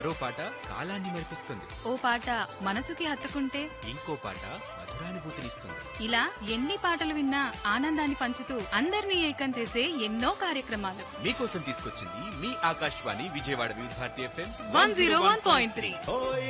మరో పాట కాలాన్ని మెరిపిస్తుంది. ఓ పాట మనసుకి హత్తుకుంటే, ఇంకో పాట మధురానుభూతినిస్తుంది. ఇలా ఎన్ని పాటలు విన్నా ఆనందాన్ని పంచుతూ అందరినీ ఏకం చేసే ఎన్నో కార్యక్రమాలు. మీకోసం తీసుకొచ్చింది మీ ఆకాశవాణి విజయవాడ వివిధ భారతి FM 101.3.